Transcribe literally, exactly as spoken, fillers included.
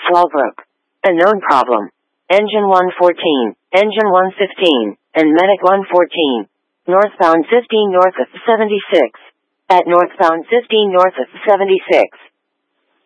Swallbrook. A known problem. Engine one fourteen, Engine one fifteen, and Medic one fourteen. Northbound fifteen north of seventy-six. At northbound fifteen north of seventy-six.